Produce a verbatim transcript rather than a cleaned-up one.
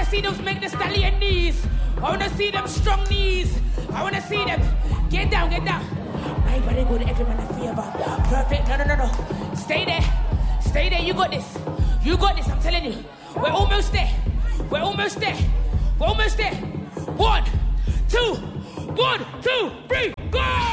see those make the stallion knees. I wanna see them strong knees. I wanna see them. Get down, get down. My body good, everyone a favor. Perfect, no, no, no, no. Stay there. Stay there, you got this. You got this, I'm telling you. We're almost there. We're almost there. We're almost there. One, two, one, two, three, go!